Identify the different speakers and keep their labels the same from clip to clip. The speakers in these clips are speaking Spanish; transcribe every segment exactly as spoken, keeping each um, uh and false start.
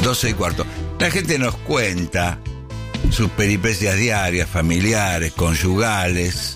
Speaker 1: doce y cuarto. La gente nos cuenta sus peripecias diarias, familiares, conyugales,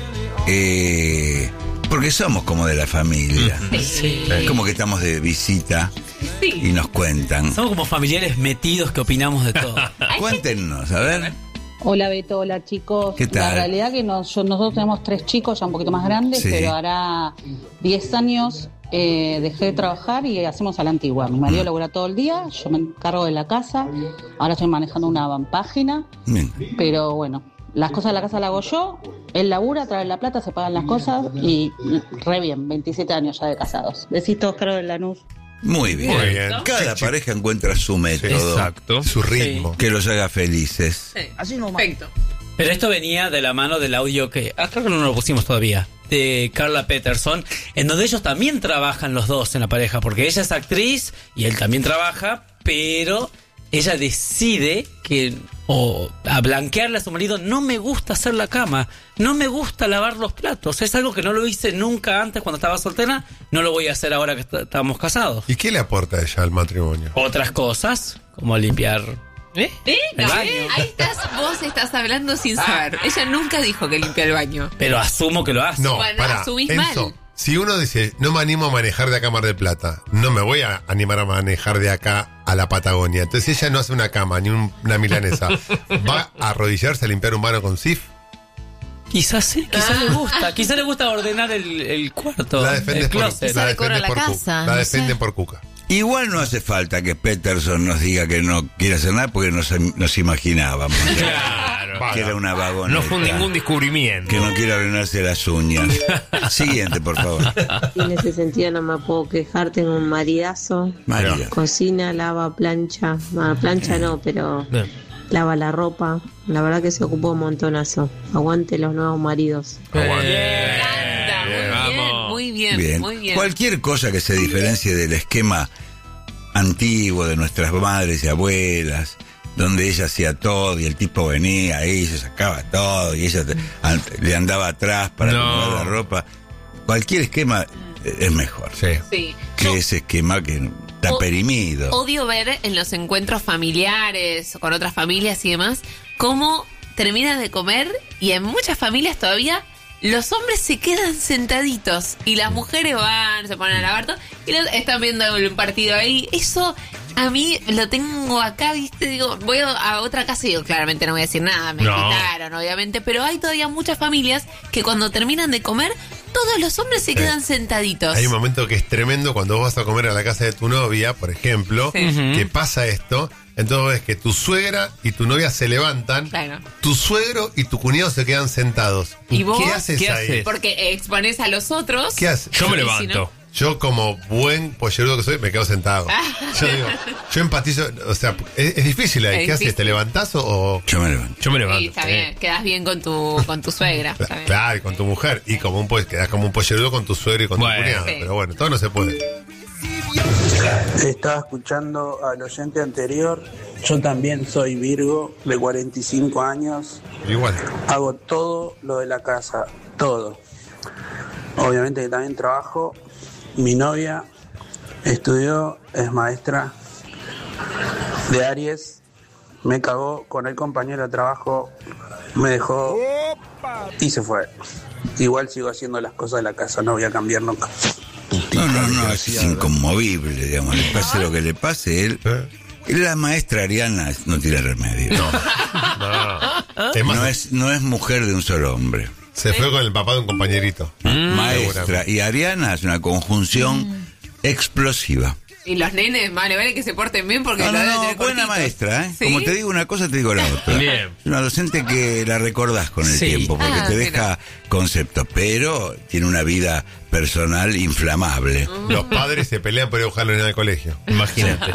Speaker 1: eh, porque somos como de la familia.
Speaker 2: Sí.
Speaker 1: Es como que estamos de visita
Speaker 2: Sí.
Speaker 1: y nos cuentan.
Speaker 3: Somos como familiares metidos que opinamos de todo.
Speaker 1: Cuéntenos, a ver.
Speaker 4: Hola Beto, hola chicos.
Speaker 1: ¿Qué tal?
Speaker 4: La realidad que nos- yo- nosotros tenemos tres chicos ya un poquito más grandes,
Speaker 1: Sí.
Speaker 4: pero hará diez años eh, dejé de trabajar y hacemos a la antigua. Mi marido labura todo el día, yo me encargo de la casa, ahora estoy manejando una página,
Speaker 1: Bien.
Speaker 4: pero bueno, las cosas de la casa las hago yo, él labura, trae la plata, se pagan las cosas y re bien, veintisiete años ya de casados. Besitos, Caro de Lanús.
Speaker 1: Muy bien.
Speaker 5: Muy bien.
Speaker 1: Cada pareja encuentra su método
Speaker 5: Exacto. Su ritmo.
Speaker 1: que los haga felices.
Speaker 2: Sí. Perfecto.
Speaker 3: Pero esto venía de la mano del audio que, ah, creo que no lo pusimos todavía, de Carla Peterson, en donde ellos también trabajan los dos en la pareja, porque ella es actriz y él también trabaja, pero ella decide que, o a blanquearle a su marido, no me gusta hacer la cama, no me gusta lavar los platos, es algo que no lo hice nunca antes cuando estaba soltera, no lo voy a hacer ahora que est- estamos casados.
Speaker 5: ¿Y qué le aporta ella al matrimonio?
Speaker 3: Otras cosas, como limpiar... ¿Eh?
Speaker 2: ¿Eh?
Speaker 3: El
Speaker 2: No,
Speaker 3: baño.
Speaker 2: ahí estás, vos estás hablando sin saber. Ella nunca dijo que limpia el baño.
Speaker 3: Pero asumo que lo hace.
Speaker 5: No,
Speaker 2: Bueno,
Speaker 5: pará,
Speaker 2: asumís
Speaker 5: Enzo,
Speaker 2: mal.
Speaker 5: si uno dice, no me animo a manejar de acá a Mar del Plata, no me voy a animar a manejar de acá a la Patagonia. Entonces, si ella no hace una cama ni un- una milanesa, ¿va a arrodillarse a limpiar un baño con Sif?
Speaker 3: Quizás sí, quizás le gusta. Quizás le gusta ordenar el, el cuarto,
Speaker 5: La
Speaker 3: el
Speaker 5: defendes por,
Speaker 3: closet.
Speaker 2: Esa
Speaker 5: la
Speaker 2: decora
Speaker 5: defendes
Speaker 2: la
Speaker 5: por
Speaker 2: casa,
Speaker 5: Cuca. La
Speaker 2: no
Speaker 5: defienden
Speaker 2: sé.
Speaker 5: por Cuca.
Speaker 1: Igual no hace falta que Peterson nos diga que no quiere hacer nada porque nos, nos imaginábamos
Speaker 6: Claro.
Speaker 1: que era una vagoneta.
Speaker 6: No fue ningún descubrimiento.
Speaker 1: Que no quiere arruinarse las uñas. Siguiente, por favor.
Speaker 7: Y en ese sentido no me puedo quejar, tengo un maridazo,
Speaker 1: María.
Speaker 7: cocina, lava, plancha, bueno, plancha no, pero
Speaker 6: Bien.
Speaker 7: lava la ropa, la verdad que se ocupó un montonazo, aguante los nuevos maridos.
Speaker 6: Aguante.
Speaker 2: Anda, muy bien,
Speaker 6: Vamos.
Speaker 2: muy bien,
Speaker 1: Bien.
Speaker 2: muy bien.
Speaker 1: Cualquier cosa que se diferencie del esquema antiguo de nuestras madres y abuelas, donde ella hacía todo y el tipo venía ahí, se sacaba todo y ella te- an- le andaba atrás para
Speaker 6: No.
Speaker 1: acomodar la ropa. Cualquier esquema eh, es mejor
Speaker 5: Sí.
Speaker 2: Sí.
Speaker 1: que
Speaker 2: Yo
Speaker 1: ese esquema que está
Speaker 2: O-
Speaker 1: perimido.
Speaker 2: odio ver en los encuentros familiares o con otras familias y demás cómo terminan de comer y en muchas familias todavía los hombres se quedan sentaditos y las mujeres van, se ponen a lavar todo y los- están viendo un partido ahí. Eso a mí lo tengo acá, viste, digo, voy a, a otra casa y digo, claramente no voy a decir nada, me
Speaker 6: No.
Speaker 2: invitaron, obviamente, pero hay todavía muchas familias que cuando terminan de comer, todos los hombres se quedan sentaditos.
Speaker 5: Hay un momento que es tremendo cuando vos vas a comer a la casa de tu novia, por ejemplo,
Speaker 2: Sí.
Speaker 5: que pasa esto, entonces ves que tu suegra y tu novia se levantan,
Speaker 2: Claro.
Speaker 5: tu suegro y tu cuñado se quedan sentados.
Speaker 2: ¿Y vos?
Speaker 5: ¿Qué haces
Speaker 6: ¿Qué
Speaker 5: ahí?
Speaker 6: haces?
Speaker 2: Porque expones a los otros.
Speaker 5: ¿Qué haces?
Speaker 6: Yo me
Speaker 2: Y si
Speaker 6: levanto.
Speaker 2: no-
Speaker 5: Yo, como buen pollerudo que soy, me quedo sentado. Yo digo, yo empatizo, o sea, es, es difícil ahí.
Speaker 2: Es
Speaker 5: ¿Qué haces?
Speaker 2: difícil.
Speaker 5: ¿Te levantás o...?
Speaker 1: Yo me levanto.
Speaker 6: Yo me
Speaker 2: Sí,
Speaker 6: levanto.
Speaker 2: está
Speaker 6: sí.
Speaker 2: bien, quedas bien con tu, con tu suegra. Está bien.
Speaker 5: Claro, y con tu mujer. Y como un po- quedás como un pollerudo con tu suegro y con
Speaker 6: Bueno.
Speaker 5: tu cuñado.
Speaker 2: Sí.
Speaker 5: Pero bueno, todo no se puede.
Speaker 8: Estaba escuchando al oyente anterior. Yo también soy Virgo, de cuarenta y cinco años.
Speaker 5: Igual.
Speaker 8: Hago todo lo de la casa, todo. Obviamente que también trabajo. Mi novia estudió, es maestra de Aries. Me cagó con el compañero de trabajo, me dejó y se fue. Igual sigo haciendo las cosas de la casa, no voy a cambiar nunca.
Speaker 1: No, no, no, es inconmovible, digamos. Le pase lo que le pase, él.
Speaker 5: ¿Eh?
Speaker 1: La maestra Ariana no tiene remedio.
Speaker 5: No. Es más,
Speaker 1: No es, no es mujer de un solo hombre.
Speaker 5: se fue con el papá de un compañerito.
Speaker 1: Maestra y Ariana es una conjunción explosiva.
Speaker 2: Y los nenes, vale, vale que se porten bien porque
Speaker 1: No,
Speaker 2: lo
Speaker 1: no,
Speaker 2: deben
Speaker 1: no,
Speaker 2: tener
Speaker 1: buena
Speaker 2: cortitos.
Speaker 1: maestra, ¿eh?
Speaker 2: ¿Sí?
Speaker 1: Como te digo una cosa, te digo la otra.
Speaker 6: Bien.
Speaker 1: Es una docente que la recordás con el
Speaker 3: Sí.
Speaker 1: tiempo, porque
Speaker 2: Ah,
Speaker 1: te
Speaker 2: mira.
Speaker 1: deja conceptos, pero tiene una vida personal inflamable.
Speaker 5: Los padres se pelean por ir a buscarlo en el colegio.
Speaker 6: Imagínate.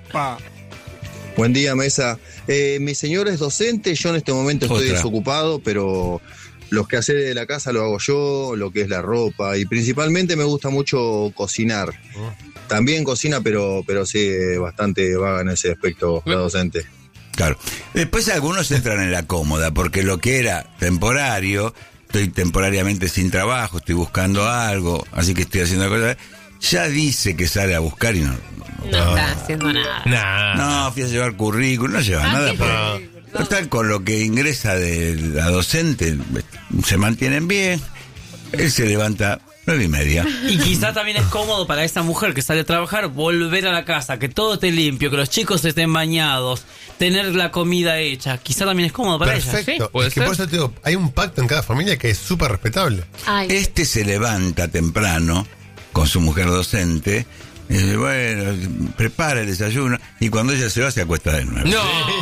Speaker 9: Buen día, mesa. Eh, mi señora es docente, yo en este momento estoy
Speaker 1: Otra.
Speaker 9: desocupado, pero los quehaceres de la casa lo hago yo, lo que es la ropa, y principalmente me gusta mucho cocinar. También cocina, pero, pero sí, bastante vaga en ese aspecto la docente.
Speaker 1: Claro. Después algunos entran en la cómoda, porque lo que era temporario, estoy temporariamente sin trabajo, estoy buscando algo, así que estoy haciendo cosas, ya dice que sale a buscar y no,
Speaker 2: No está haciendo nada.
Speaker 6: Nah.
Speaker 1: No, fui a llevar currículum, no lleva
Speaker 2: Ah,
Speaker 1: nada.
Speaker 2: ¿qué
Speaker 1: Pero, total, con lo que ingresa de la docente, se mantienen bien. Él se levanta nueve y media.
Speaker 3: Y quizá también es cómodo para esa mujer que sale a trabajar volver a la casa, que todo esté limpio, que los chicos estén bañados, tener la comida hecha. Quizá también es cómodo para ella.
Speaker 5: Perfecto.
Speaker 6: Sí, puede
Speaker 5: es que
Speaker 6: ser.
Speaker 5: por eso te digo, hay un pacto en cada familia que es súper respetable.
Speaker 2: Ay,
Speaker 1: Este se levanta temprano con su mujer docente. Y dice, bueno, prepara el desayuno. Y cuando ella se va, se acuesta de nuevo.
Speaker 6: No.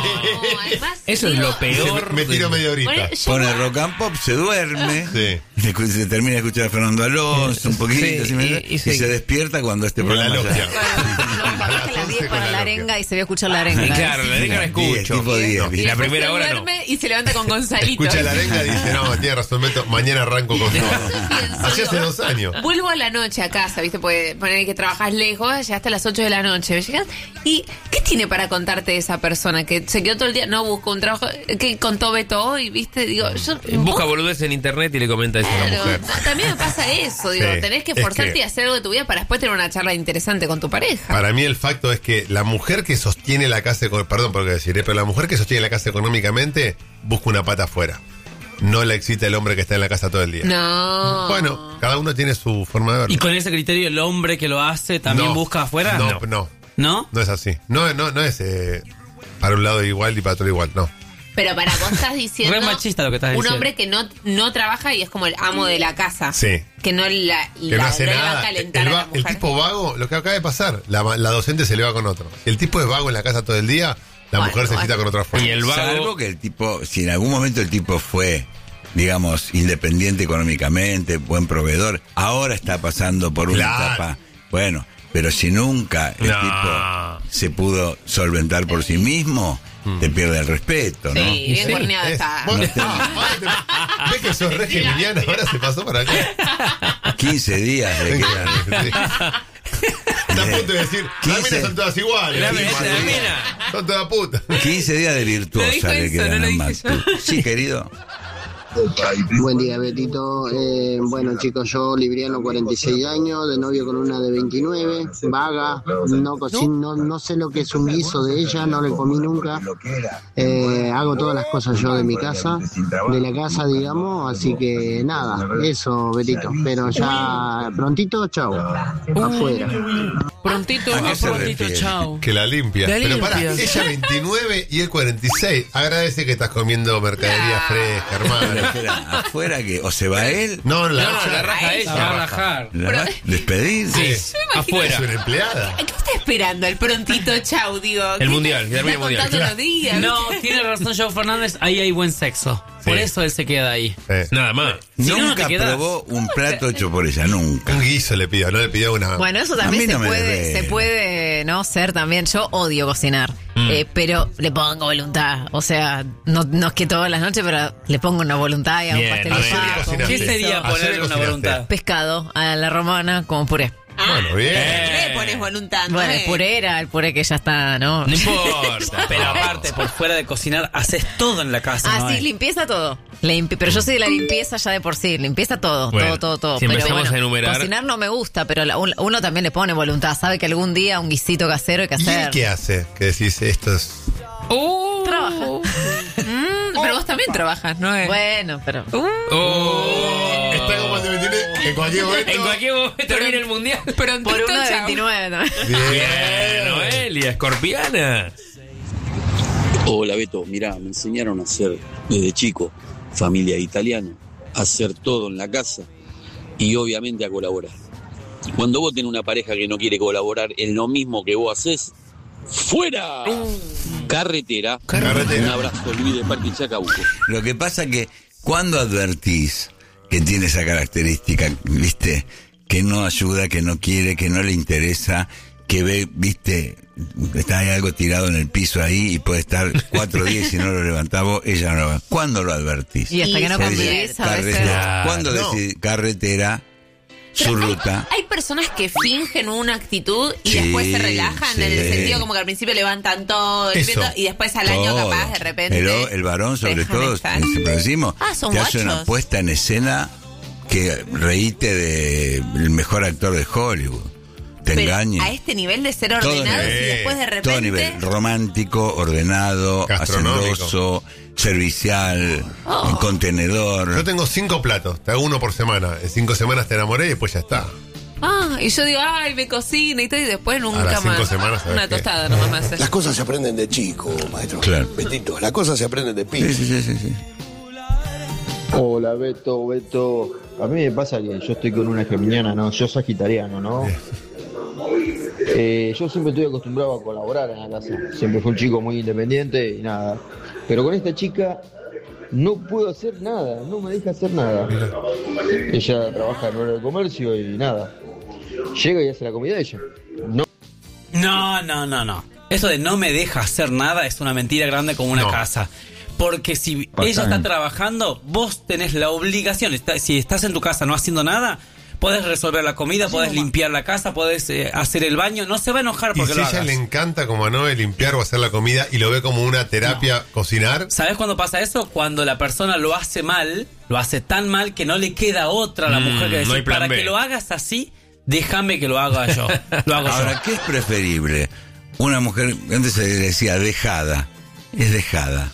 Speaker 2: no, además,
Speaker 6: Eso es
Speaker 2: digo,
Speaker 6: lo peor.
Speaker 5: Me tiro media horita.
Speaker 2: bueno, yo-
Speaker 1: Pone rock and pop, se duerme.
Speaker 5: Sí.
Speaker 1: Se, escu- se termina de escuchar a Fernando Alonso un poquito.
Speaker 6: Sí,
Speaker 1: así, ¿verdad?
Speaker 6: y- y
Speaker 1: y,
Speaker 6: sí.
Speaker 1: se despierta cuando este
Speaker 5: Con la
Speaker 1: programa
Speaker 5: logia.
Speaker 1: ya...
Speaker 7: Capaz que a las diez
Speaker 5: con
Speaker 7: para
Speaker 5: la
Speaker 7: la
Speaker 5: logia.
Speaker 7: arenga y se voy a escuchar la arenga.
Speaker 6: Claro, la arenga la
Speaker 1: diez,
Speaker 6: escucho.
Speaker 1: tipo diez,
Speaker 2: y
Speaker 1: ¿viste?
Speaker 6: la
Speaker 2: después
Speaker 6: primera
Speaker 2: se
Speaker 6: hora no.
Speaker 2: duerme y se levanta con Gonzalito.
Speaker 5: Escucha la arenga y dice, no, tiene razón, Beto, mañana arranco con todo.
Speaker 2: pienso,
Speaker 5: Así
Speaker 2: digo,
Speaker 5: hace dos años.
Speaker 2: Vuelvo a la noche a casa, ¿viste? Puede poner que trabajas lejos, llegaste a las ocho de la noche. Llegas, ¿y qué tiene para contarte esa persona que se quedó todo el día? No, buscó un trabajo. ¿Qué contó Beto hoy? ¿Viste? Digo, yo.
Speaker 6: Busca
Speaker 2: vos-
Speaker 6: boludez en internet y le comenta eso a la
Speaker 2: Claro,
Speaker 6: mujer.
Speaker 2: también me pasa eso, digo,
Speaker 5: Sí,
Speaker 2: tenés que
Speaker 5: es
Speaker 2: esforzarte
Speaker 5: que-
Speaker 2: y hacer algo de tu vida para después tener una charla interesante con tu pareja.
Speaker 5: Para mí el facto es que la mujer que sostiene la casa, eco- perdón por lo que deciré, pero la mujer que sostiene la casa económicamente busca una pata afuera. No la excita el hombre que está en la casa todo el día.
Speaker 2: No.
Speaker 5: Bueno, cada uno tiene su forma de verlo.
Speaker 3: Y con ese criterio, el hombre que lo hace también
Speaker 5: No,
Speaker 3: busca afuera.
Speaker 5: No,
Speaker 6: No.
Speaker 5: no,
Speaker 3: ¿No?
Speaker 5: no es así. No, no, no es eh, para un lado igual y para otro igual, no.
Speaker 2: Pero para vos estás diciendo.
Speaker 3: Re machista lo que estás
Speaker 2: Un
Speaker 3: diciendo.
Speaker 2: hombre que no, no trabaja y es como el amo de la casa.
Speaker 5: Sí.
Speaker 2: Que no la,
Speaker 5: Que
Speaker 2: la-
Speaker 5: no hace
Speaker 2: no le va
Speaker 5: nada.
Speaker 2: a calentar
Speaker 5: El,
Speaker 2: a
Speaker 5: va-
Speaker 2: la
Speaker 5: el
Speaker 2: mujer.
Speaker 5: tipo vago, lo que acaba de pasar, la, la docente se le va con otro. Si el tipo es vago en la casa todo el día, la
Speaker 2: Bueno,
Speaker 5: mujer se
Speaker 2: bueno.
Speaker 5: cita con otra afuera.
Speaker 6: Y el vago.
Speaker 1: Salvo que el tipo, si en algún momento el tipo fue, digamos, independiente económicamente, buen proveedor, ahora está pasando por una
Speaker 5: Claro.
Speaker 1: etapa. Bueno, pero si nunca el
Speaker 6: No.
Speaker 1: tipo se pudo solventar por sí mismo, te pierde el respeto, ¿no?
Speaker 2: Sí, bien
Speaker 5: Sí,
Speaker 2: corneado
Speaker 5: es-
Speaker 2: está.
Speaker 5: vos- ah, madre, ¿ves que sos re geminiana? Ahora se pasó para acá.
Speaker 1: quince días le quedan.
Speaker 5: Sí. Está a punto de decir, las
Speaker 1: quince.
Speaker 5: minas son todas iguales.
Speaker 6: La
Speaker 5: Sí,
Speaker 6: mina,
Speaker 5: madre
Speaker 6: la
Speaker 5: mía.
Speaker 6: mina.
Speaker 5: Son todas putas.
Speaker 1: quince días de
Speaker 2: Lo dijo
Speaker 1: virtuosa le
Speaker 2: eso,
Speaker 1: quedan
Speaker 2: no lo
Speaker 1: a
Speaker 2: dije
Speaker 1: Matu. Sí, querido.
Speaker 10: Buen día, Betito. Eh, bueno, chicos, yo, Libriano, cuarenta y seis años, de novio con una de veintinueve, vaga, no cocino, no, no sé lo que es un guiso de ella, no le comí nunca. Eh, hago todas las cosas yo de mi casa, de la casa, digamos, así que nada, eso, Betito. Pero ya prontito, chao, afuera.
Speaker 2: Prontito,
Speaker 1: ¿A qué se
Speaker 3: Prontito,
Speaker 1: refiere?
Speaker 3: chao.
Speaker 5: Que la limpia.
Speaker 2: La
Speaker 5: Pero pará,
Speaker 2: limpia.
Speaker 5: ella veintinueve y él cuarenta y seis. Agradece que estás comiendo mercadería fresca,
Speaker 1: Pero
Speaker 5: hermano.
Speaker 1: espera, afuera que o se va él,
Speaker 5: No, la,
Speaker 6: No, no, la raja
Speaker 3: La va a
Speaker 6: ella.
Speaker 3: rajar.
Speaker 1: la va a despedir.
Speaker 6: Sí,
Speaker 5: es
Speaker 6: afuera.
Speaker 5: una empleada.
Speaker 2: ¿Qué está esperando el prontito chau, digo?
Speaker 6: El
Speaker 2: ¿Qué
Speaker 6: mundial,
Speaker 2: está-
Speaker 6: ya termina el
Speaker 2: está
Speaker 6: mundial,
Speaker 2: contando
Speaker 6: claro.
Speaker 2: los días?
Speaker 3: No, tiene razón Joe Fernández, ahí hay buen sexo. Por
Speaker 5: Sí.
Speaker 3: eso él se queda ahí.
Speaker 5: Eh,
Speaker 6: Nada más.
Speaker 3: Si no, no
Speaker 1: Nunca
Speaker 3: te quedás.
Speaker 1: probó un plato hecho por ella, nunca.
Speaker 5: un guiso le pidió, no le pidió una.
Speaker 7: Bueno, eso
Speaker 1: A mí
Speaker 7: también
Speaker 1: no
Speaker 7: se
Speaker 1: me
Speaker 7: puede,
Speaker 1: revela.
Speaker 7: se puede no ser también. Yo odio cocinar,
Speaker 6: Mm.
Speaker 7: eh, pero le pongo voluntad. O sea, no, no es que todas las noches, pero le pongo una voluntad y hago
Speaker 6: Bien,
Speaker 7: pastel
Speaker 5: a
Speaker 7: de
Speaker 5: ver,
Speaker 7: papa,
Speaker 5: cocinaste.
Speaker 3: ¿Qué sería
Speaker 5: Ayer
Speaker 3: ponerle una
Speaker 5: cocinaste.
Speaker 3: voluntad?
Speaker 7: pescado a la romana como puré.
Speaker 5: Bueno, bien.
Speaker 6: Eh.
Speaker 2: Le pones voluntad, ¿no?
Speaker 7: Bueno, el
Speaker 2: Eh.
Speaker 7: puré era el puré que ya está, ¿no?
Speaker 6: No importa.
Speaker 3: Pero aparte, por fuera de cocinar, haces todo en la casa.
Speaker 7: Ah,
Speaker 3: ¿no?
Speaker 7: sí,
Speaker 3: hay?
Speaker 7: limpieza todo. Limpi- pero yo soy de la limpieza ya de por sí, limpieza todo,
Speaker 6: Bueno,
Speaker 7: todo, todo, todo.
Speaker 6: si
Speaker 7: Pero
Speaker 6: empezamos
Speaker 7: bueno,
Speaker 6: a enumerar-
Speaker 7: cocinar no me gusta, pero la- un- uno también le pone voluntad. Sabe que algún día un guisito casero hay que
Speaker 5: ¿Y él
Speaker 7: hacer.
Speaker 5: qué hace? Que decís, esto es.
Speaker 2: Uh.
Speaker 7: Trabaja.
Speaker 2: Mm, pero vos también trabajas, ¿no?
Speaker 7: Bueno, pero.
Speaker 6: Oh.
Speaker 5: Está como el de veintinueve, en cualquier momento.
Speaker 6: En cualquier momento termina el mundial.
Speaker 2: Prontito,
Speaker 7: Por uno de
Speaker 2: chau.
Speaker 7: veintinueve también.
Speaker 6: Bien, Noelia, escorpiana.
Speaker 11: Hola Beto, mirá, me enseñaron a hacer desde chico, familia italiana, a hacer todo en la casa y obviamente a colaborar. Cuando vos tenés una pareja que no quiere colaborar en lo mismo que vos haces, ¡fuera! Carretera.
Speaker 5: Carretera.
Speaker 11: Un abrazo, Luis de Parque Chacabuco.
Speaker 1: Lo que pasa que cuando advertís que tiene esa característica, viste, que no ayuda, que no quiere, que no le interesa, que ve, viste, está ahí algo tirado en el piso ahí y puede estar cuatro días y si no lo levantás vos, ella no lo va. ¿Cuándo lo advertís?
Speaker 7: Y hasta que no
Speaker 1: Se
Speaker 7: convivís,
Speaker 1: dice,
Speaker 7: a veces.
Speaker 1: carretera. ¿Cuándo
Speaker 5: No.
Speaker 1: decís carretera, su
Speaker 2: Pero hay-
Speaker 1: ruta?
Speaker 2: Hay, personas que fingen una actitud y
Speaker 1: Sí,
Speaker 2: después se relajan
Speaker 1: sí.
Speaker 2: en el sentido como que al principio levantan todo
Speaker 5: Eso.
Speaker 2: limpiando, y después al año
Speaker 1: Todo.
Speaker 2: capaz de repente.
Speaker 1: El, el varón, sobre
Speaker 2: dejan
Speaker 1: todo,
Speaker 2: estar.
Speaker 1: siempre decimos,
Speaker 2: Ah, son
Speaker 1: que hace una
Speaker 2: guachos.
Speaker 1: puesta en escena que reíte de el mejor actor de Hollywood. te
Speaker 2: Pero
Speaker 1: engañe.
Speaker 2: a este nivel de ser
Speaker 1: Todo
Speaker 2: ordenados
Speaker 1: nivel.
Speaker 2: y después de repente...
Speaker 1: Todo nivel, romántico, ordenado,
Speaker 5: Gastronómico.
Speaker 1: hacendoso, servicial,
Speaker 2: Oh.
Speaker 1: contenedor.
Speaker 5: Yo tengo cinco platos, te hago uno por semana. En cinco semanas te enamoré y después ya está.
Speaker 2: Ah, y yo digo, ay, me cocina y todo, y después nunca
Speaker 5: A las cinco
Speaker 2: más.
Speaker 5: semanas, ¿sabes
Speaker 2: Una
Speaker 5: qué?
Speaker 2: tostada nomás me hace.
Speaker 12: Las cosas se aprenden de chico, maestro.
Speaker 1: Claro.
Speaker 12: Betito, las cosas se aprenden de
Speaker 1: Sí,
Speaker 12: pibe.
Speaker 1: sí, sí, sí, sí.
Speaker 13: Hola Beto, Beto. A mí me pasa que yo estoy con una geminiana, ¿no? Yo sagitariano, ¿no? Eh, yo siempre estoy acostumbrado a colaborar en la casa. Siempre fui un chico muy independiente y nada. Pero con esta chica no puedo hacer nada, no me deja hacer nada. Ella trabaja en horario de comercio y nada. Llega y hace la comida ella. No.
Speaker 3: No, no, no, no. Eso de no me deja hacer nada es una mentira grande como una
Speaker 5: No.
Speaker 3: casa. Porque si
Speaker 1: Bastante.
Speaker 3: ella está trabajando, vos tenés la obligación. está- si estás en tu casa no haciendo nada, podés resolver la comida, podés limpiar la casa, podés eh, hacer el baño. No se va a enojar
Speaker 5: Y
Speaker 3: porque
Speaker 5: si
Speaker 3: lo
Speaker 5: a ella
Speaker 3: hagas.
Speaker 5: le encanta como a Noé limpiar o hacer la comida y lo ve como una terapia cocinar,
Speaker 3: ¿Sabes cuándo pasa eso? Cuando la persona lo hace mal, lo hace tan mal que no le queda otra a la
Speaker 6: Mm,
Speaker 3: mujer que decir,
Speaker 6: no hay plan
Speaker 3: para
Speaker 6: B.
Speaker 3: que lo hagas así, déjame que lo haga yo. Lo hago
Speaker 1: Ahora,
Speaker 3: yo.
Speaker 1: ¿qué es preferible? Una mujer, antes se decía dejada, es dejada.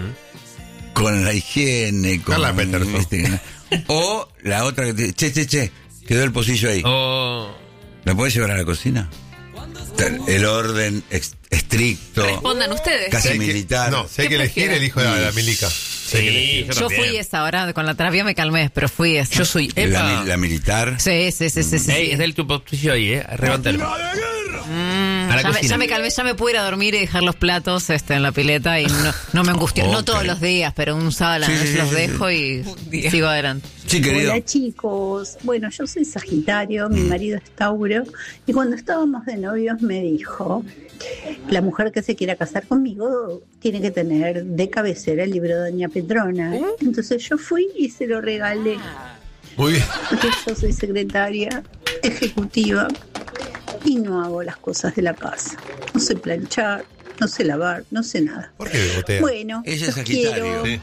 Speaker 1: Con la higiene, con...
Speaker 5: Carla Peterson.
Speaker 1: ¿viste? O la otra que te dice, che, che, che, quedó el pocillo ahí.
Speaker 6: Oh.
Speaker 1: ¿La podés llevar a la cocina? El orden ex- estricto,
Speaker 2: Respondan ustedes.
Speaker 1: casi
Speaker 5: Si hay que-
Speaker 1: militar.
Speaker 5: no, si hay
Speaker 2: ¿Qué
Speaker 5: que elegir,
Speaker 2: prefieren?
Speaker 5: elijo la, la milica.
Speaker 6: Sí, yo,
Speaker 7: Yo
Speaker 6: también.
Speaker 7: fui esa, ahora con la terapia me calmé, pero fui esa.
Speaker 6: Yo soy
Speaker 1: La,
Speaker 6: Epa.
Speaker 1: mi- la militar.
Speaker 7: Sí, sí, sí, sí. sí.
Speaker 6: Ey, es del tu postillo ahí, eh. Levántalo.
Speaker 7: Mm,
Speaker 6: A la
Speaker 7: ya, me,
Speaker 6: cocina.
Speaker 7: ya me calmé, ya me pude ir a dormir y dejar los platos este, en la pileta y no, no me angustio. No
Speaker 1: Ok.
Speaker 7: todos los días, pero un sábado a la
Speaker 1: Sí,
Speaker 7: noche
Speaker 1: sí,
Speaker 7: los
Speaker 1: sí, sí.
Speaker 7: dejo y
Speaker 2: día.
Speaker 7: sigo adelante.
Speaker 1: Sí, querido.
Speaker 14: Hola chicos, bueno yo soy Sagitario, mi marido es Tauro y cuando estábamos de novios me dijo, la mujer que se quiera casar conmigo tiene que tener de cabecera el libro de Doña Petrona. Entonces yo fui y se lo regalé,
Speaker 5: Muy bien.
Speaker 14: porque yo soy secretaria ejecutiva y no hago las cosas de la casa. No sé planchar, no sé lavar, no sé nada.
Speaker 5: ¿Por qué botea?
Speaker 14: Bueno,
Speaker 1: Ella es
Speaker 14: los
Speaker 1: Sagitario.
Speaker 14: quiero.
Speaker 5: Sí.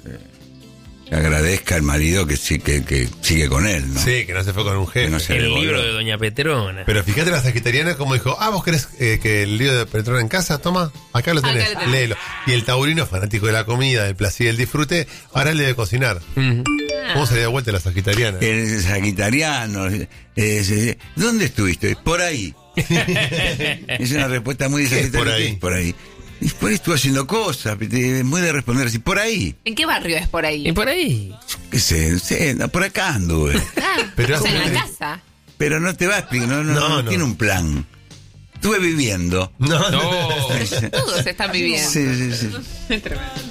Speaker 1: Que agradezca al marido que, sí, que, que sigue con él, ¿no?
Speaker 5: Sí, que no se fue con un jefe.
Speaker 1: Que no se
Speaker 6: El
Speaker 1: le
Speaker 6: libro
Speaker 1: voló.
Speaker 6: de Doña Petrona.
Speaker 5: Pero fíjate la sagitariana como dijo, ah, vos querés eh, que el libro de Petrona en casa, toma, acá lo
Speaker 2: Acá
Speaker 5: tenés,
Speaker 2: lo tenés.
Speaker 5: léelo. Y el taurino, fanático de la comida, del placer y del disfrute, ahora le debe cocinar.
Speaker 6: Mm.
Speaker 5: ¿Cómo se le da vuelta a la sagitariana?
Speaker 1: El sagitariano. eh, eh, ¿Dónde estuviste? Por ahí. Es una respuesta muy
Speaker 5: ¿Qué es
Speaker 1: sagitaria.
Speaker 5: por ahí?
Speaker 1: ¿Qué es por ahí? Y por ahí estuve haciendo cosas. Es muy de responder así. Por ahí.
Speaker 2: ¿En qué barrio es por ahí?
Speaker 6: Y por ahí.
Speaker 1: ¿Qué sé? sé, no, por acá anduve.
Speaker 2: Ah,
Speaker 5: Pero
Speaker 2: o sea, en
Speaker 5: hace-
Speaker 2: la casa.
Speaker 1: Pero no te va a explicar. No, no,
Speaker 5: No,
Speaker 1: no
Speaker 5: no.
Speaker 1: tiene un plan. Estuve viviendo.
Speaker 5: No,
Speaker 6: No.
Speaker 2: Todos están viviendo.
Speaker 1: Sí, sí, sí.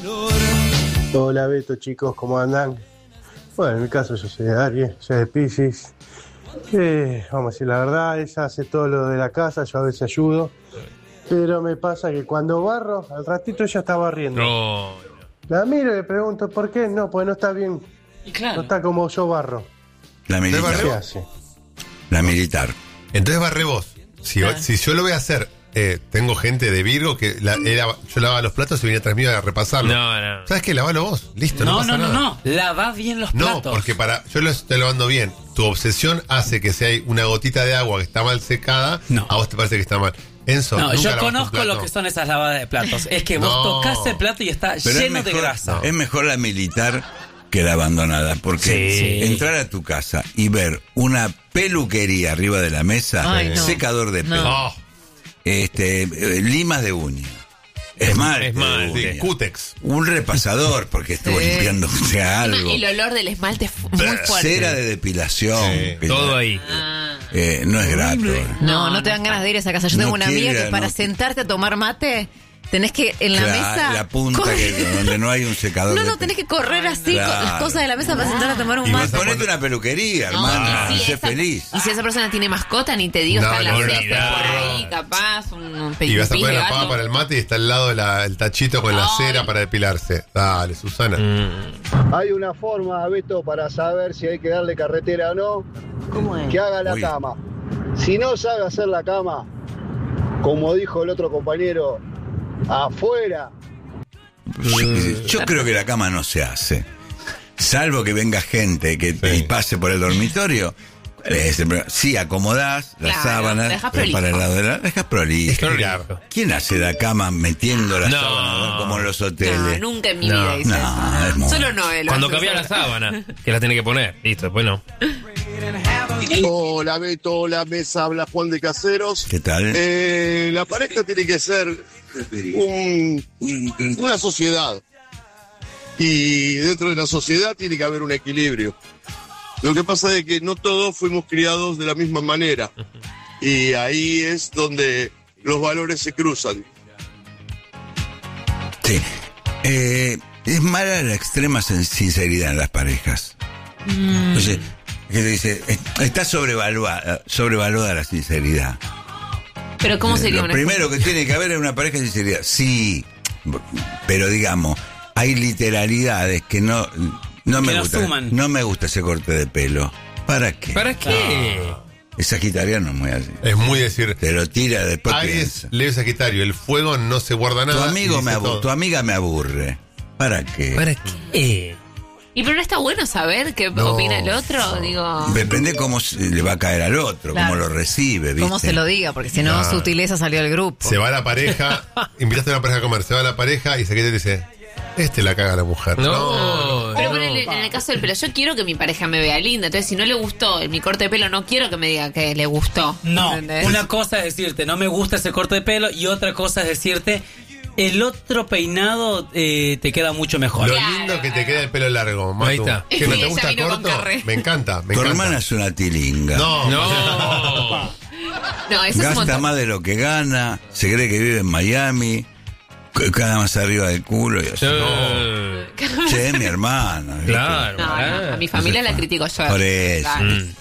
Speaker 13: Hola Beto, chicos, ¿cómo andan? Bueno, en mi caso yo soy de Aries, soy de Piscis. Eh, vamos a decir la verdad, ella hace todo lo de la casa, yo a veces ayudo. Pero me pasa que cuando barro, al ratito ella está barriendo.
Speaker 6: No.
Speaker 13: La miro y le pregunto, ¿por qué? No, pues no está bien.
Speaker 3: Y
Speaker 13: No
Speaker 3: claro.
Speaker 13: está como yo barro.
Speaker 1: La militar.
Speaker 13: ¿Qué hace?
Speaker 1: La militar.
Speaker 5: Entonces barre vos. Si,
Speaker 3: Ah.
Speaker 5: si yo lo voy a hacer, eh, tengo gente de Virgo que la, era- yo lavaba los platos y venía atrás mío a repasarlo.
Speaker 6: No, no.
Speaker 5: ¿Sabes qué? Lavalo vos. Listo, no,
Speaker 3: No,
Speaker 5: pasa
Speaker 3: no, no,
Speaker 5: nada.
Speaker 3: no. Lava bien los
Speaker 5: No,
Speaker 3: platos.
Speaker 5: porque para yo lo estoy lavando bien. Tu obsesión hace que si hay una gotita de agua que está mal secada,
Speaker 3: No.
Speaker 5: a vos te parece que está mal. Enzo,
Speaker 3: No,
Speaker 5: nunca
Speaker 3: yo
Speaker 5: lavaste un
Speaker 3: conozco
Speaker 5: plato.
Speaker 3: lo que son esas lavadas de platos. Es que vos
Speaker 5: No.
Speaker 3: tocás el plato y está
Speaker 1: Pero es
Speaker 3: lleno de
Speaker 1: mejor-
Speaker 3: grasa.
Speaker 1: Es mejor la militar que la abandonada. Porque
Speaker 3: Sí.
Speaker 1: entrar a tu casa y ver una peluquería arriba de la mesa,
Speaker 7: Ay, no.
Speaker 1: secador de
Speaker 7: No.
Speaker 1: pelo,
Speaker 5: Oh,
Speaker 1: este, eh, limas de uña, esmalte,
Speaker 6: esmalte,
Speaker 1: de
Speaker 5: sí,
Speaker 1: uña,
Speaker 5: Cutex.
Speaker 1: un repasador porque estuvo
Speaker 7: Sí.
Speaker 1: limpiando o sea, algo,
Speaker 2: El olor del esmalte es fu- muy fuerte.
Speaker 1: cera de depilación,
Speaker 5: Sí,
Speaker 1: que
Speaker 6: Todo
Speaker 1: ya,
Speaker 6: ahí.
Speaker 1: eh, no es grato.
Speaker 7: No, no te dan ganas de ir a esa casa. Yo
Speaker 1: No
Speaker 7: tengo una amiga
Speaker 1: quiere,
Speaker 7: que para
Speaker 1: no.
Speaker 7: sentarte a tomar mate, tenés que en la
Speaker 1: Claro,
Speaker 7: mesa.
Speaker 1: la punta
Speaker 7: correr.
Speaker 1: que, donde no hay un secador
Speaker 7: No,
Speaker 1: de
Speaker 7: no,
Speaker 1: pelo.
Speaker 7: tenés que correr así
Speaker 1: Claro.
Speaker 7: con las cosas de la mesa para sentarte a tomar un
Speaker 5: Y vas
Speaker 7: mate.
Speaker 5: a
Speaker 1: Ponete una peluquería,
Speaker 2: No,
Speaker 1: hermano,
Speaker 2: y
Speaker 1: y
Speaker 2: si
Speaker 1: sé
Speaker 2: esa-
Speaker 1: feliz.
Speaker 2: Y si esa persona tiene mascota, ni te digo,
Speaker 5: No,
Speaker 2: está
Speaker 5: no,
Speaker 2: la
Speaker 5: olvidá.
Speaker 2: cesta por ahí, capaz, un
Speaker 5: Y vas a
Speaker 2: pellizco
Speaker 5: poner
Speaker 2: de
Speaker 5: la pava
Speaker 2: gato.
Speaker 5: para el mate y está al lado la- el tachito con la
Speaker 2: Ay.
Speaker 5: cera para depilarse. Dale, Susana.
Speaker 6: Mm.
Speaker 13: Hay una forma, Beto, para saber si hay que darle carretera o no.
Speaker 4: ¿Cómo es?
Speaker 13: Que haga la
Speaker 1: Uy.
Speaker 13: cama. Si no sabe hacer la cama, como dijo el otro compañero, afuera.
Speaker 1: Yo creo que la cama no se hace. Salvo que venga gente que
Speaker 5: Sí.
Speaker 1: y pase por el dormitorio. Es el problema. Sí, acomodás la
Speaker 2: Claro,
Speaker 1: sábana
Speaker 2: la dejás
Speaker 1: para
Speaker 2: prolijo.
Speaker 1: el lado de la dejas prolija.
Speaker 5: Estirar.
Speaker 1: ¿Quién hace la cama metiendo la
Speaker 6: No.
Speaker 1: sábana como en los
Speaker 2: No,
Speaker 1: hoteles?
Speaker 2: nunca en mi
Speaker 6: No.
Speaker 2: vida hice
Speaker 1: No,
Speaker 2: eso.
Speaker 1: es muy-
Speaker 2: Solo no.
Speaker 6: Cuando cambia la sábana, que la tiene que poner. Listo, después no.
Speaker 12: Hola Beto, hola Mesa, habla Juan de Caseros.
Speaker 1: ¿Qué tal?
Speaker 12: Eh, la pareja tiene que ser un- una sociedad. Y dentro de la sociedad tiene que haber un equilibrio. Lo que pasa es que no todos fuimos criados de la misma manera. Y ahí es donde los valores se cruzan.
Speaker 1: Sí. Eh, es mala la extrema sin- sinceridad en las parejas. Entonces, que te dice, "Eh, está sobrevaluada, sobrevaluada la sinceridad.
Speaker 2: Pero ¿cómo
Speaker 1: Eh,
Speaker 2: sería
Speaker 1: Lo
Speaker 2: una
Speaker 1: primero que tiene que haber en una pareja es sinceridad. Sí, pero digamos, hay literalidades que no, no
Speaker 3: Que
Speaker 1: me
Speaker 3: lo
Speaker 1: gusta.
Speaker 3: asuman.
Speaker 1: No me gusta ese corte de pelo. ¿Para qué?
Speaker 6: ¿Para qué?
Speaker 1: Es sagitariano, es muy así.
Speaker 5: Es muy decir.
Speaker 1: Te lo tira después.
Speaker 5: Aries,
Speaker 1: piensa.
Speaker 5: Leo Sagitario, el fuego no se guarda
Speaker 1: Tu
Speaker 5: nada.
Speaker 1: amigo
Speaker 5: y
Speaker 1: me
Speaker 5: dice
Speaker 1: abu-
Speaker 5: todo.
Speaker 1: tu amiga me aburre. ¿Para qué?
Speaker 6: ¿Para qué?
Speaker 2: Y pero no está bueno saber qué
Speaker 5: No.
Speaker 2: opina el otro, digo.
Speaker 1: Depende cómo se le va a caer al otro,
Speaker 7: Claro.
Speaker 1: cómo lo recibe, ¿viste?
Speaker 7: Cómo se lo diga, porque si no,
Speaker 5: Claro.
Speaker 7: sutileza salió del grupo.
Speaker 5: Se va la pareja, invitaste a una pareja a comer, se va la pareja y Sagitario dice, este la caga la mujer.
Speaker 6: No.
Speaker 2: Pero
Speaker 6: no.
Speaker 2: ponele, en el caso del pelo, yo quiero que mi pareja me vea linda. Entonces, si no le gustó mi corte de pelo, no quiero que me diga que le gustó.
Speaker 3: No,
Speaker 2: ¿entendés?
Speaker 3: una cosa es decirte, no me gusta ese corte de pelo, y otra cosa es decirte, el otro peinado eh, te queda mucho mejor.
Speaker 5: Lo
Speaker 2: Claro.
Speaker 5: lindo que te queda el pelo largo, Matu.
Speaker 6: Ahí está.
Speaker 5: ¿Que no
Speaker 2: Sí,
Speaker 5: te
Speaker 2: ella
Speaker 5: gusta
Speaker 2: vino con
Speaker 5: corto?
Speaker 2: carré.
Speaker 5: Me encanta, me
Speaker 1: Tu
Speaker 5: encanta.
Speaker 1: hermana es una tilinga.
Speaker 5: No,
Speaker 6: No.
Speaker 2: No, eso es un
Speaker 1: Gasta
Speaker 2: montón.
Speaker 1: más de lo que gana, se cree que vive en Miami, c- cada más arriba del culo y así.
Speaker 6: Eh,
Speaker 1: Che, mi hermana. ¿viste?
Speaker 6: Claro.
Speaker 2: No, no, a mi familia la critico yo.
Speaker 1: Por eso.
Speaker 2: Claro.
Speaker 6: Mm.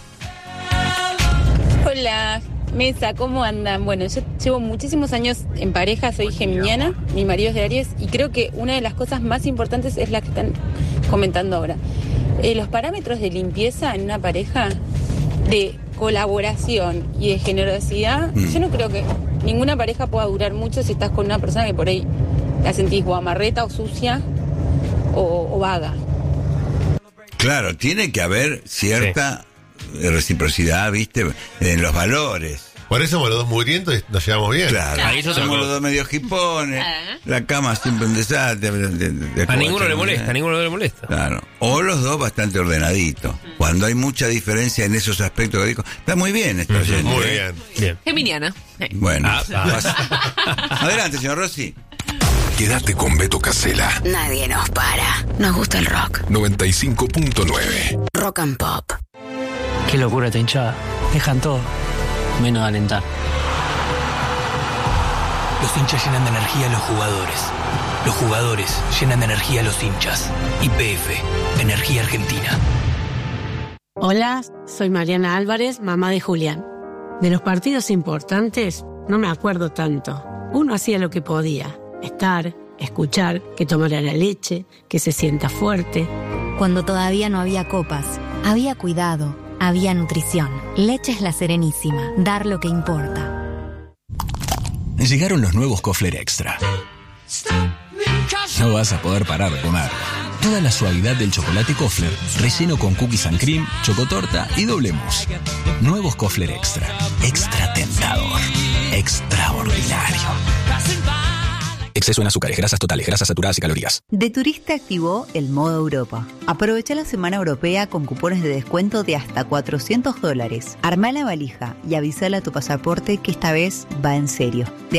Speaker 15: Hola, Mesa, ¿cómo andan? Bueno, yo llevo muchísimos años en pareja, soy geminiana, mi marido es de Aries y creo que una de las cosas más importantes es la que están comentando ahora. Eh, los parámetros de limpieza en una pareja, de colaboración y de generosidad,
Speaker 1: Mm.
Speaker 15: yo no creo que ninguna pareja pueda durar mucho si estás con una persona que por ahí la sentís o amarreta o sucia o, o vaga.
Speaker 1: Claro, tiene que haber cierta reciprocidad, ¿viste? En los valores.
Speaker 5: Por eso somos los dos mugrientos y nos llevamos bien.
Speaker 1: Claro,
Speaker 6: Ahí yo
Speaker 1: somos
Speaker 6: tengo-
Speaker 1: los dos medio jipones,
Speaker 2: Ah.
Speaker 1: la cama siempre un desastre. de- de- de-
Speaker 6: A ninguno le
Speaker 1: de-
Speaker 6: molesta, a ninguno le molesta.
Speaker 1: Claro. O los dos bastante ordenaditos. Cuando hay mucha diferencia en esos aspectos que digo, está muy bien esto. oyente,
Speaker 5: Muy
Speaker 1: ¿eh?
Speaker 5: bien.
Speaker 6: Bien.
Speaker 2: Geminiana. Eh.
Speaker 1: Bueno,
Speaker 6: Ah, ah.
Speaker 1: pasa. Adelante, señor Rossi.
Speaker 16: Quédate con Beto Casella.
Speaker 17: Nadie nos para. Nos gusta el rock.
Speaker 16: noventa y cinco punto nueve.
Speaker 17: Rock and pop.
Speaker 18: Qué locura esta hinchada. Dejan todo, menos alentar.
Speaker 19: Los hinchas llenan de energía a los jugadores. Los jugadores llenan de energía a los hinchas. Y P F, Energía Argentina.
Speaker 20: Hola, soy Mariana Álvarez, mamá de Julián. De los partidos importantes no me acuerdo tanto. Uno hacía lo que podía. Estar, escuchar, que tomara la leche, que se sienta fuerte.
Speaker 21: Cuando todavía no había copas, había cuidado, había nutrición. Leche es La Serenísima. Dar lo que importa.
Speaker 22: Llegaron los nuevos Kofler Extra. No vas a poder parar de comer. Toda la suavidad del chocolate Kofler, relleno con cookies and cream, chocotorta y doble mousse. Nuevos Kofler Extra. Extra tentador. Extraordinario. Exceso en azúcares, grasas totales, grasas saturadas y calorías.
Speaker 23: De Turista activó el modo Europa. Aprovecha la semana europea con cupones de descuento de hasta cuatrocientos dólares. Armá la valija y avísale a tu pasaporte que esta vez va en serio. De